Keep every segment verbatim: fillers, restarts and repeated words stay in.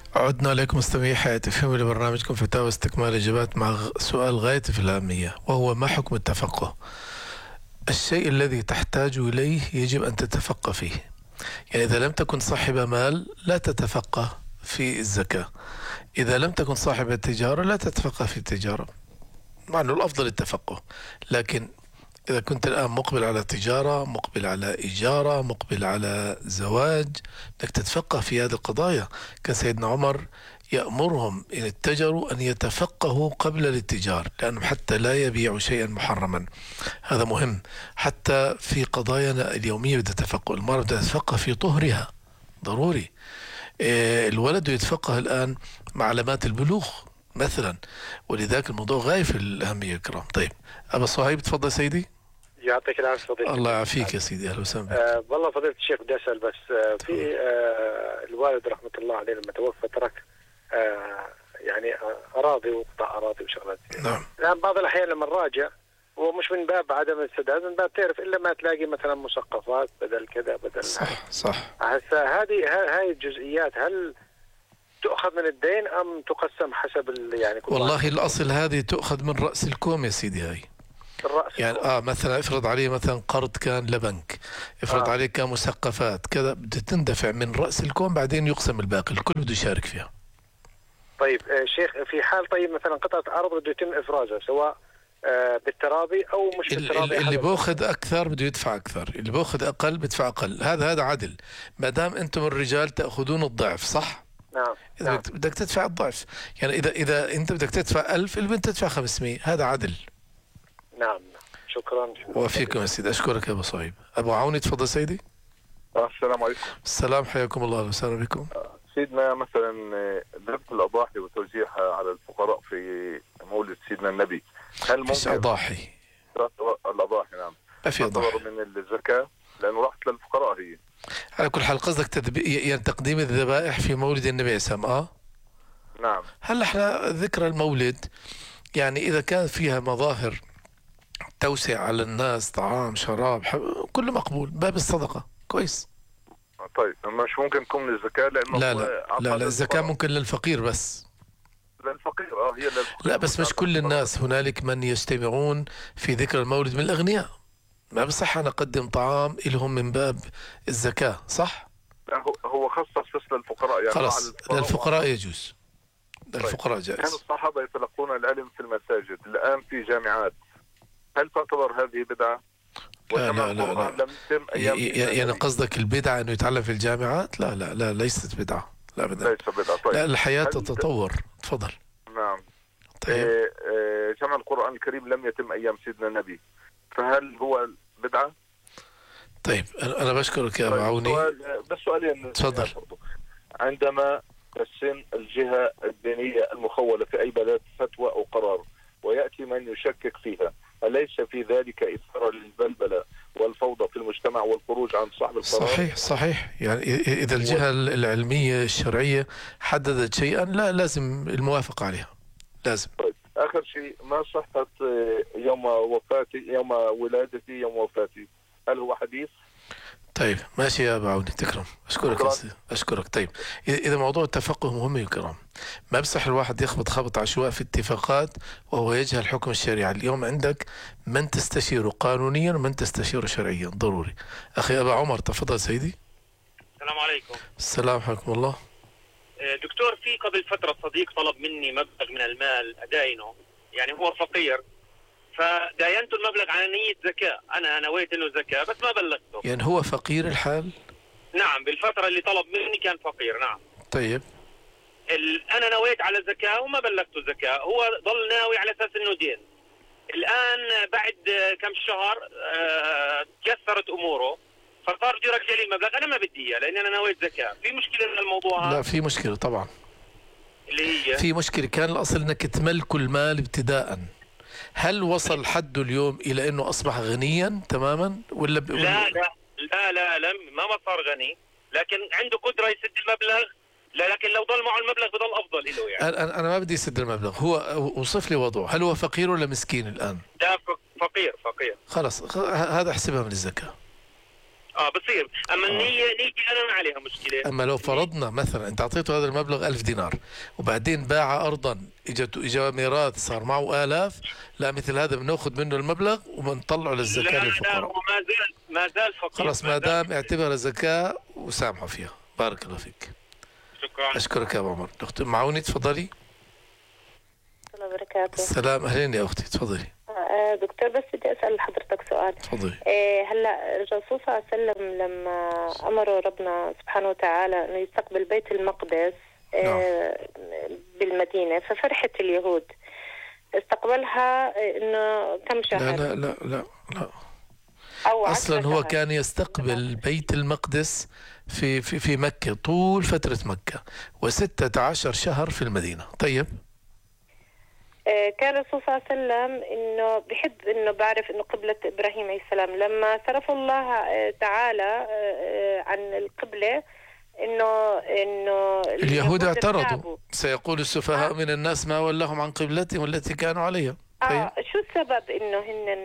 عدنا لكم مستمعي حياة اف ام لبرنامجكم فتاوى استكمال إجابات مع غ- سؤال غاية في الأهمية، وهو ما حكم التفقه؟ الشيء الذي تحتاج إليه يجب أن تتفقه فيه. يعني إذا لم تكن صاحب مال لا تتفقه في الزكاة، إذا لم تكن صاحب التجارة لا تتفقه في التجارة، مع أنه الأفضل التفقه. لكن إذا كنت الآن مقبل على تجارة، مقبل على إجارة، مقبل على زواج، بدك تتفقه في هذه القضايا. كان سيدنا عمر يأمرهم إن اتجروا أن يتفقهوا قبل الاتجار، لأنهم حتى لا يبيعوا شيئا محرما. هذا مهم. حتى في قضايانا اليومية بدها تفقه، المرأة بدها تتفقه في طهرها، ضروري. إيه، الولد يتفقه الآن مع علامات البلوغ مثلا، ولذلك الموضوع غاية في الأهمية الكرام. طيب أبا صهيب تفضل سيدي. يعطيك العافية فضيلة. الله يعافيك يا سيدي، اهلا وسهلا بك. آه والله فضيلة الشيخ بدي اسال بس آه في آه الوالد رحمة الله عليه لما توفى ترك آه يعني آه اراضي وقطع اراضي وشغلات. نعم. الان بعض الاحيان لما نراجع ومش من باب عدم السداد، من باب تعرف الا ما تلاقي مثلا مسقفات بدل كذا بدل. صح صح. هسه هذه هاي الجزئيات هل تؤخذ من الدين ام تقسم حسب ال- يعني كل والله واحد؟ الاصل هذه تؤخذ من راس الكوم يا سيدي. هاي الرأس يعني اه مثلا افرض عليه مثلا قرض كان لبنك، افرض آه. عليه كان مسقفات كذا، بدها تندفع من راس الكوم، بعدين يقسم الباقي، الكل بده يشارك فيها. طيب آه شيخ، في حال طيب مثلا قطعة أرض بده يتم إفرازها سواء آه بالتراضي أو مش ال- ال- بالتراضي، اللي حسب. باخذ اكثر بده يدفع اكثر، اللي باخذ اقل بدفع اقل. هذا هذا عدل، ما دام انتم الرجال تاخذون الضعف، صح؟ نعم اذا نعم بدك بدك تدفع الضعف. يعني اذا اذا انت بدك تدفع ألف، البنت تدفع خمسمية، هذا عدل. نعم نعم. شكرا. وفيكم يا سيدي، اشكرك يا ابو صهيب. ابو عوني تفضل سيدي. السلام عليكم. السلام، حياكم الله، اهلا وسهلا بكم. سيدنا مثلا ذبح الأضاحي وتوزيعها على الفقراء في مولد سيدنا النبي، هل فيش ممكن اضاحي، الأضاحي نعم ما في تعتبر اضاحي. من الزكاة لأنه راحت للفقراء هي؟ على كل حال قصدك تدبي... يعني تقديم الذبائح في مولد النبي عليه السلام. اه نعم. هلا احنا ذكرى المولد، يعني اذا كان فيها مظاهر توسع على الناس، طعام شراب ح... كله مقبول، باب الصدقة كويس. طيب مش ممكن تكون من الزكاة لأنه لا لا لا لا، الزكاة ممكن للفقير بس. للفقير اه هي للفقير. لا بس مش كل الناس، هنالك من يجتمعون في ذكرى المولد من الأغنياء، ما بصح أنا أقدم طعام إلهم من باب الزكاة، صح؟ لا، هو هو خصص بس للفقراء يعني خلاص للفقراء يجوز، للفقراء كان جائز. الصحابة يتلقون العلم في المساجد، الآن في جامعات، هل تعتبر هذه بدعة؟ لا وجمع لا لا, القرآن لا. لم يتم ي- أيام ي- سيدنا يعني النبي. قصدك البدعة أنه يتعلم في الجامعات؟ لا لا لا، ليست بدعة، لا أبدا. ليس بدعة. طيب لا، الحياة هل- تتطور. تفضل. نعم. طيب إيه إيه جمع القرآن الكريم لم يتم أيام سيدنا النبي، فهل هو بدعة؟ طيب أنا أنا بشكرك يا أبو طيب عوني. سؤال بس سؤالين. تفضل. عندما تسن الجهة الدينية المخولة في أي بلد فتوى أو قرار ويأتي من يشكك فيها، أليس في ذلك إثارة للبلبلة والفوضى في المجتمع والخروج عن صاحب القرار؟ صحيح صحيح. يعني إ- إذا الجهة العلمية الشرعية حددت شيئا، لا لازم الموافقة عليها، لازم. طيب آخر شيء، ما صحة إيه، يوم وفاتي يوم ولادتي يوم وفاتي، هل هو حديث؟ طيب ماشي يا أبو عوني، تكرم، أشكرك يا شكراً. سيدي. أشكرك. طيب إذا إذا موضوع التفقه مهم يا كرام، ما بصح الواحد يخبط خبط عشواء في اتفاقات وهو يجهل حكم الشريعة. اليوم عندك من تستشيره قانونيا ومن تستشيره شرعيا، ضروري. أخي أبا عمر تفضل سيدي. السلام عليكم. السلام، حياكم الله. آه، دكتور، في قبل فترة صديق طلب مني مبلغ من المال أداينه، يعني هو فقير، فداينته المبلغ على نية زكاة، أنا نويت إنه زكاة بس ما بلغته. يعني هو فقير الحال؟ نعم، بالفترة اللي طلب مني كان فقير. نعم. طيب ال... أنا نويت على زكاة وما بلغته زكاة، هو ظل ناوي على أساس إنه دين. الآن بعد آه، كم شهر آه، تيسرت أموره، فصار بده يرجع لي المبلغ، أنا ما بدي إياه لأني أنا نويت زكاة. في مشكلة من الموضوع لا، هذا في مشكلة طبعا، اللي هي في مشكلة. كان الأصل أنك تملكوا المال ابتداء، هل وصل حده اليوم إلى أنه أصبح غنيا تماما ولا ب... لا لا لا لا لا ما ما صار غني، لكن عنده قدرة يسد المبلغ، لا لكن لو ضل معه المبلغ بضل أفضل له يعني. أنا أنا ما بدي أسد المبلغ، هو وصف لي وضعه، هل هو فقير ولا مسكين الآن؟ لا ف- فقير فقير. خلاص، خ- هذا احسبها من الزكاة. اه بصير. اما آه. النية نيتي انا ما عليها مشكلة. اما لو فرضنا مثلا انت اعطيته هذا المبلغ ألف دينار وبعدين باع ارضا اجته اجى ميراث صار معه آلاف، لا مثل هذا بناخذ منه المبلغ وبنطلعه للزكاة لا لا للفقراء. هو ما زال ما زال فقير. خلاص ما دام اعتبرها زكاة وسامحه فيها. بارك الله فيك. شكرا. اشكرك يا ابو عمر. اختي معوني تفضلي. الله وبركاته. السلام، اهلين يا اختي تفضلي. آه دكتور بس بدي اسال حضرتك سؤال. تفضلي. آه هلا الرسول صلى الله عليه وسلم لما امره ربنا سبحانه وتعالى انه يستقبل بيت المقدس آه بالمدينه، ففرحت اليهود استقبلها انه كم شهر؟ لا لا لا لا لا أو اصلا هو شهر. كان يستقبل بيت المقدس في في في مكة طول فترة مكة وستة عشر شهر في المدينة. طيب كان الرسول صلى الله عليه وسلم انه بحب انه بعرف انه قبلة ابراهيم عليه السلام لما صرف الله تعالى عن القبلة انه انه اليهود اعترضوا. ارتابوا. سيقول السفهاء من الناس ما ولاهم عن قبلتهم التي كانوا عليها. طيب. اه شو السبب انه هن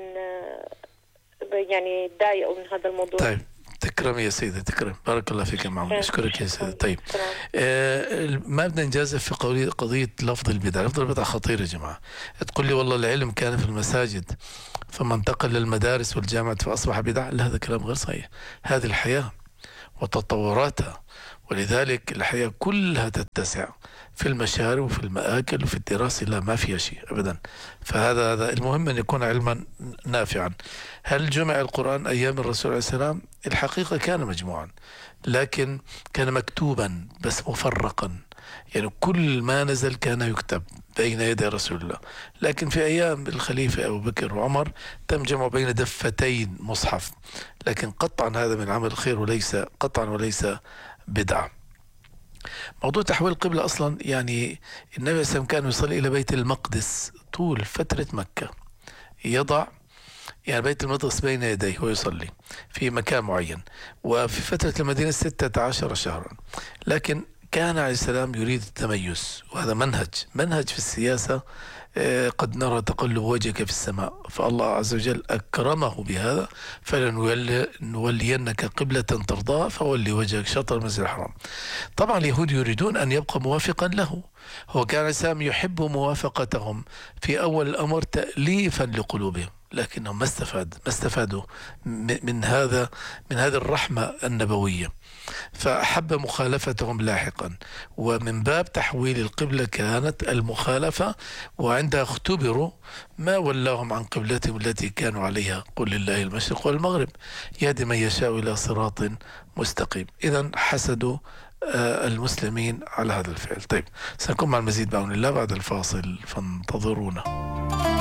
يعني تضايقوا من هذا الموضوع؟ طيب تكرم يا سيدي، تكرم. بارك الله فيك يا معمر. اشكرك يا سيدي. طيب آه ما بدنا نجازف في قضية قضية لفظ البدعة. لفظ البدعة خطير يا جماعة. تقول لي والله العلم كان في المساجد ثم انتقل للمدارس والجامعات فأصبح بدعة. لا هذا كلام غير صحيح. هذه الحياة وتطوراتها، ولذلك الحياة كلها تتسع في المشارب وفي المآكل وفي الدراسة. لا ما فيها شيء أبدا. فهذا هذا المهم أن يكون علما نافعا. هل جمع القرآن أيام الرسول عليه السلام؟ الحقيقة كان مجموعا، لكن كان مكتوبا بس مفرقا، يعني كل ما نزل كان يكتب بين يدي رسول الله. لكن في أيام الخليفة أبو بكر وعمر تم جمع بين دفتين مصحف، لكن قطعا هذا من عمل الخير وليس قطعا وليس بدعة. موضوع تحويل القبلة أصلا يعني النبي صلى الله عليه وسلم كان يصلي إلى بيت المقدس طول فترة مكة، يضع يعني بيت المقدس بين يديه ويصلي في مكان معين، وفي فترة المدينة ستة عشر شهرا. لكن كان عليه السلام يريد التميز، وهذا منهج منهج في السياسة. قد نرى تقلب وجهك في السماء، فالله عز وجل أكرمه بهذا، فلنولينك قبلة ترضاها فولي وجهك شطر المسجد الحرام. طبعا اليهود يريدون أن يبقى موافقا له. هو كان الإسلام يحب موافقتهم في أول الأمر تأليفا لقلوبهم، لكنهم ما استفاد ما استفادوا من هذا من هذه الرحمة النبوية، فأحب مخالفتهم لاحقا. ومن باب تحويل القبلة كانت المخالفة، وعندها اختبروا ما ولاهم عن قبلتهم التي كانوا عليها. قل لله المشرق والمغرب يهدي من يشاء إلى صراط مستقيم. إذن حسدوا المسلمين على هذا الفعل. طيب سنكون مع المزيد بعون الله بعد الفاصل، فانتظرونا.